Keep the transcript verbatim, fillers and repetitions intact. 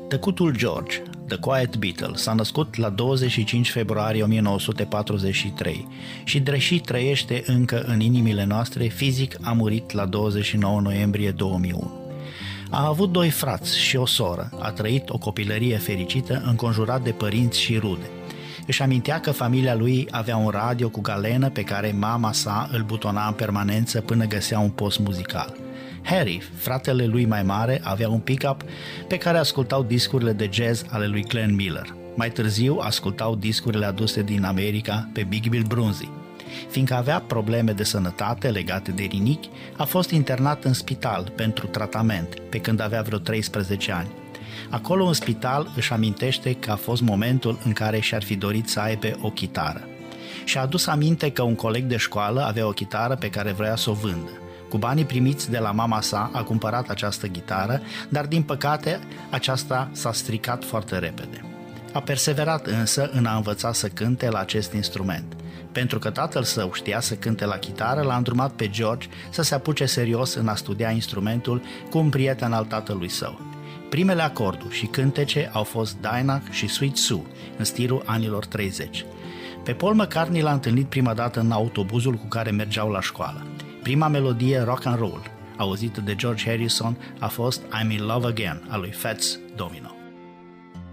Tăcutul George, The Quiet Beatle, s-a născut la douăzeci și cinci februarie o mie nouă sute patruzeci și trei și, deși trăiește încă în inimile noastre, fizic a murit la douăzeci și nouă noiembrie două mii unu. A avut doi frați și o soră, a trăit o copilărie fericită înconjurat de părinți și rude. Își amintea că familia lui avea un radio cu galenă pe care mama sa îl butona în permanență până găsea un post muzical. Harry, fratele lui mai mare, avea un pick-up pe care ascultau discurile de jazz ale lui Glenn Miller. Mai târziu ascultau discurile aduse din America pe Big Bill Broonzy. Fiindcă avea probleme de sănătate legate de rinichi, a fost internat în spital pentru tratament pe când avea vreo treisprezece ani. Acolo în spital își amintește că a fost momentul în care și-ar fi dorit să aibă o chitară. Și-a adus aminte că un coleg de școală avea o chitară pe care vrea să o vândă. Cu banii primiți de la mama sa a cumpărat această chitară, dar din păcate aceasta s-a stricat foarte repede. A perseverat însă în a învăța să cânte la acest instrument. Pentru că tatăl său știa să cânte la chitară, l-a îndrumat pe George să se apuce serios în a studia instrumentul cu un prieten al tatălui său. Primele acorduri și cântece au fost Dinah și Sweet Sue, în stilul anilor treizeci. Pe Paul McCartney l-a întâlnit prima dată în autobuzul cu care mergeau la școală. Prima melodie rock and roll, auzită de George Harrison, a fost I'm in Love Again, a lui Fats Domino.